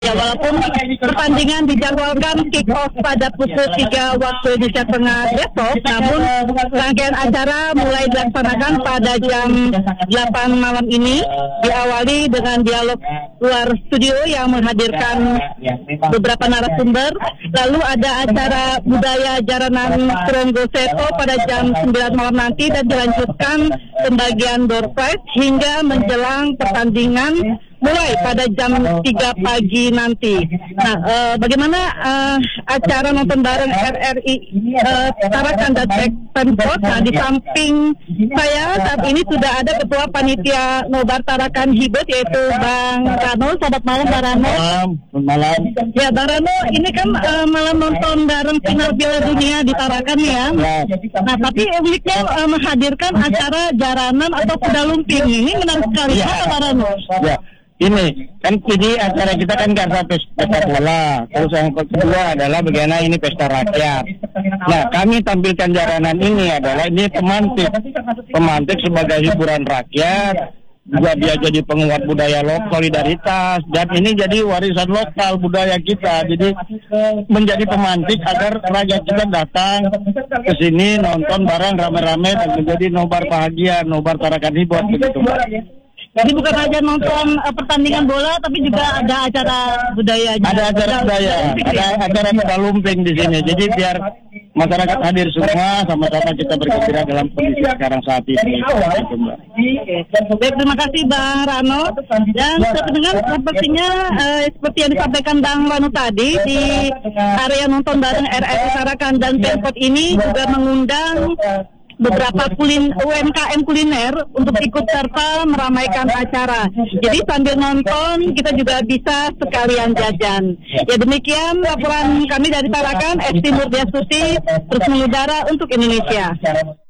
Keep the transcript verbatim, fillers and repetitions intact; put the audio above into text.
Ya, walaupun pertandingan dijadwalkan kick off pada pukul tiga waktu Indonesia Tengah besok, namun rangkaian acara mulai dilaksanakan pada jam delapan malam ini, diawali dengan dialog luar studio yang menghadirkan beberapa narasumber. Lalu ada acara budaya Jaranan Tronggo Seto pada jam sembilan malam nanti dan dilanjutkan pembagian door prize hingga menjelang pertandingan mulai pada jam tiga pagi nanti. Nah, uh, bagaimana uh, acara nonton bareng R R I uh, Tarakan dan Pemkot? Nah, di samping saya saat ini sudah ada Ketua Panitia Nobar Tarakan Hibet, yaitu Bang Rano. Selamat malam, Bang Rano. Malam, malam. Ya, Bang Rano, ini kan uh, malam nonton bareng final Piala Dunia di Tarakan ya. Ya. Nah, tapi uniknya uh, menghadirkan acara jaranan atau kuda lumping. Ini menarik sekali. Ya. Apa, Bang Rano? Ya. Ini kan ini acara kita kan karena pesta bola. Terus yang kedua adalah bagaimana ini pesta rakyat. Nah, kami tampilkan jaranan ini adalah ini pemantik, pemantik sebagai hiburan rakyat. Juga dia jadi penguat budaya lokal, solidaritas, dan ini jadi warisan lokal budaya kita. Jadi menjadi pemantik agar rakyat kita datang ke sini nonton bareng rame-rame dan menjadi nobar bahagia, nobar Tarakan Hibet begitu. Jadi bukan aja nonton uh, pertandingan bola, tapi juga ada acara budaya. Ada acara budaya, ada acara kuda lumping di sini. Jadi biar masyarakat hadir semua, sama-sama kita bergembira dalam kondisi sekarang saat ini. Baik, terima kasih Bang Rano. Dan saya dengar sepertinya uh, seperti yang disampaikan Bang Rano tadi, di area nonton bareng R R I Tarakan dan Pemkot ini juga mengundang beberapa kulin U M K M kuliner untuk ikut serta meramaikan acara. Jadi sambil nonton kita juga bisa sekalian jajan. Ya, demikian laporan kami dari Tarakan. Esti Murdiastuti terus mengudara untuk Indonesia.